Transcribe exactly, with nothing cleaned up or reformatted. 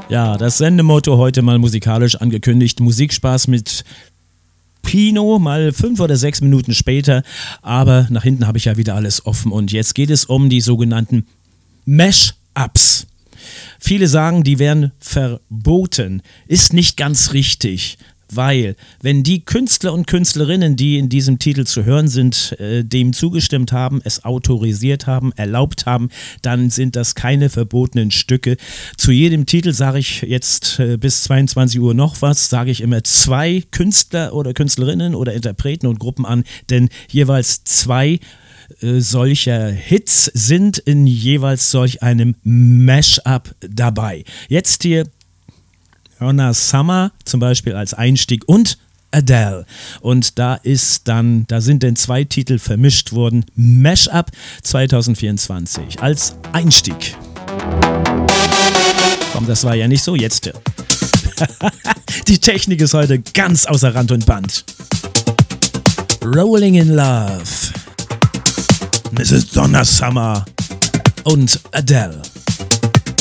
Ja, das Sendemotto heute mal musikalisch angekündigt. Muzikspaß mit Pino, mal fünf oder sechs Minuten später. Aber nach hinten habe ich ja wieder alles offen. Und jetzt geht es um die sogenannten Mash-Ups. Viele sagen, die wären verboten. Ist nicht ganz richtig. Weil, wenn die Künstler und Künstlerinnen, die in diesem Titel zu hören sind, äh, dem zugestimmt haben, es autorisiert haben, erlaubt haben, dann sind das keine verbotenen Stücke. Zu jedem Titel sage ich jetzt äh, bis zweiundzwanzig Uhr noch was, sage ich immer zwei Künstler oder Künstlerinnen oder Interpreten und Gruppen an, denn jeweils zwei äh, solcher Hits sind in jeweils solch einem Mash-up dabei. Jetzt hier Donna Summer zum Beispiel als Einstieg und Adele. Und da ist dann, da sind dann zwei Titel vermischt worden. Mash-up zwanzig vierundzwanzig als Einstieg. Komm, das war ja nicht so, jetzt. Die Technik ist heute ganz außer Rand und Band. Rolling in Love. Misses Donna Summer und Adele.